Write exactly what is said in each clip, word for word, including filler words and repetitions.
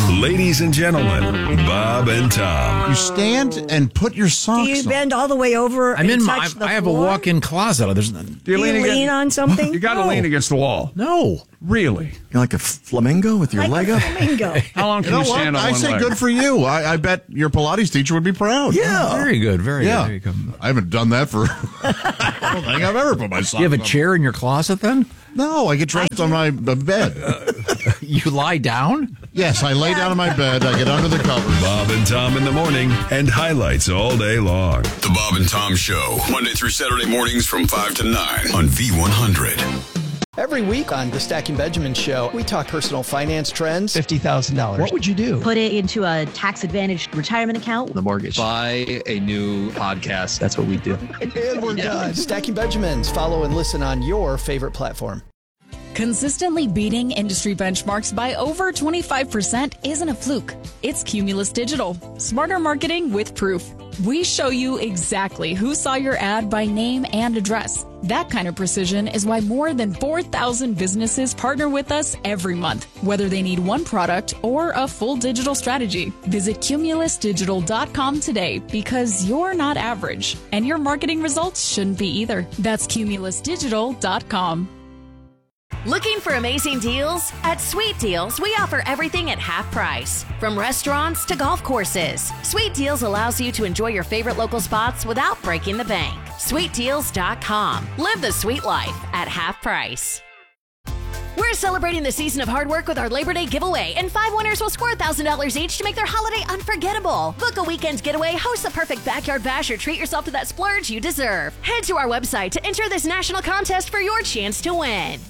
Ladies and gentlemen, Bob and Tom. You stand and put your socks Do you on. bend all the way over I'm and in my, touch the I have a floor? walk-in closet. There's no, Do Do you lean, against, on something? You got to No. lean against the wall. no. Really? You're like a flamingo with your Like leg a up? flamingo. How long You can know you, what? stand on I one say leg? good for you. I, I bet your Pilates teacher would be proud. Yeah. Very good, very Yeah. good. There you go. I haven't done that for I don't think I've ever put my socks You have a on. chair in your closet then? No, I get dressed on my b- bed. You lie down? Yes, I lay down in my bed. I get under the covers. Bob and Tom in the morning and highlights all day long. The Bob and Tom Show, Monday through Saturday mornings from five to nine on V one hundred. Every week on the Stacking Benjamin Show, we talk personal finance trends. fifty thousand dollars. What would you do? Put it into a tax-advantaged retirement account. The mortgage. Buy a new podcast. That's what we do. And we're done. Stacking Benjamins. Follow and listen on your favorite platform. Consistently beating industry benchmarks by over twenty-five percent isn't a fluke. It's Cumulus Digital. Smarter marketing with proof. We show you exactly who saw your ad by name and address. That kind of precision is why more than four thousand businesses partner with us every month, whether they need one product or a full digital strategy. Visit cumulus digital dot com today because you're not average, and your marketing results shouldn't be either. That's cumulus digital dot com. Looking for amazing deals? At Sweet Deals, we offer everything at half price. From restaurants to golf courses, Sweet Deals allows you to enjoy your favorite local spots without breaking the bank. sweet deals dot com. Live the sweet life at half price. We're celebrating the season of hard work with our Labor Day giveaway, and five winners will score one thousand dollars each to make their holiday unforgettable. Book a weekend getaway, host the perfect backyard bash, or treat yourself to that splurge you deserve. Head to our website to enter this national contest for your chance to win.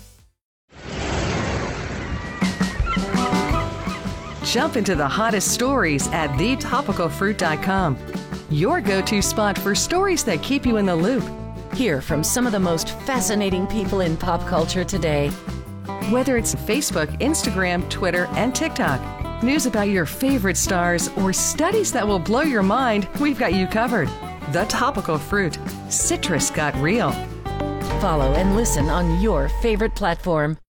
Jump into the hottest stories at the topical fruit dot com. Your go-to spot for stories that keep you in the loop. Hear from some of the most fascinating people in pop culture today. Whether it's Facebook, Instagram, Twitter, and TikTok, news about your favorite stars, or studies that will blow your mind, we've got you covered. The Topical Fruit. Citrus got real. Follow and listen on your favorite platform.